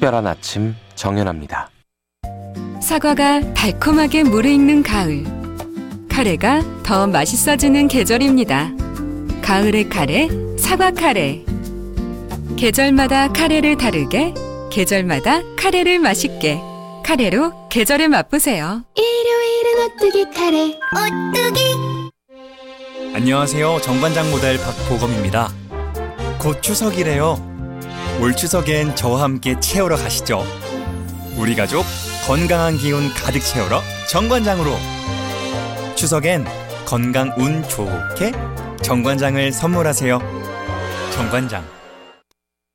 특별한 아침 정연아입니다. 사과가 달콤하게 무르익는 가을. 카레가 더 맛있어지는 계절입니다. 가을의 카레, 사과 카레. 계절마다 카레를 다르게, 계절마다 카레를 맛있게. 카레로 계절을 맛보세요. 일요일은 오뚜기 카레, 오뚜기. 안녕하세요. 정관장 모델 박보검입니다. 곧 추석이래요. 올 추석엔 저와 함께 채우러 가시죠. 우리 가족 건강한 기운 가득 채우러 정관장으로. 추석엔 건강 운 좋게 정관장을 선물하세요. 정관장.